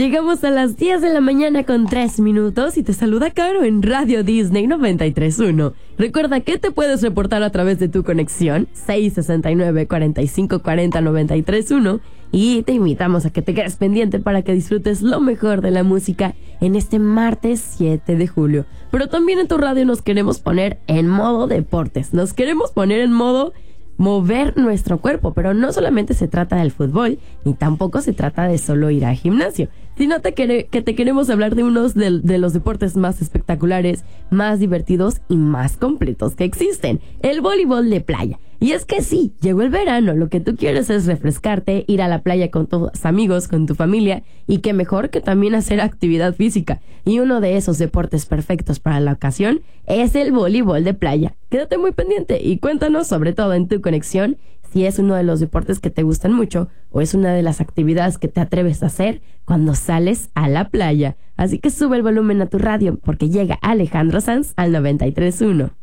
Llegamos a las 10 de la mañana con 3 minutos y te saluda Caro en Radio Disney 93.1. Recuerda que te puedes reportar a través de tu conexión 669-4540-93.1 y te invitamos a que te quedes pendiente para que disfrutes lo mejor de la música en este martes 7 de julio. Pero también en tu radio nos queremos poner en modo deportes, nos queremos poner en modo mover nuestro cuerpo, pero no solamente se trata del fútbol, ni tampoco se trata de solo ir al gimnasio, sino que te queremos hablar de unos de los deportes más espectaculares, más divertidos y más completos que existen, el voleibol de playa. Y es que sí, llegó el verano, lo que tú quieres es refrescarte, ir a la playa con tus amigos, con tu familia, y qué mejor que también hacer actividad física. Y uno de esos deportes perfectos para la ocasión es el voleibol de playa. Quédate muy pendiente y cuéntanos, sobre todo en tu conexión, si es uno de los deportes que te gustan mucho o es una de las actividades que te atreves a hacer cuando sales a la playa. Así que sube el volumen a tu radio porque llega Alejandro Sanz al 93.1.